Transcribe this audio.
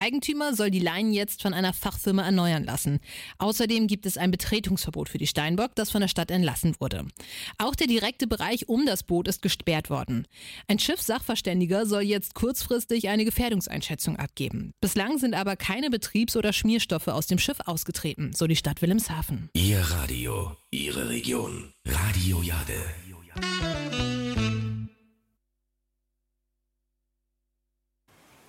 Eigentümer soll die Leinen jetzt von einer Fachfirma erneuern lassen. Außerdem gibt es ein Betretungsverbot für die Steinbock, das von der Stadt entlassen wurde. Auch der direkte Bereich um das Boot ist gesperrt worden. Ein Schiffssachverständiger soll jetzt kurzfristig eine Gefährdungseinschätzung abgeben. Bislang sind aber keine Betriebs- oder Schmierstoffe aus dem Schiff ausgetreten, so die Stadt Wilhelmshaven. Ihr Radio, Ihre Region. Radio Jade.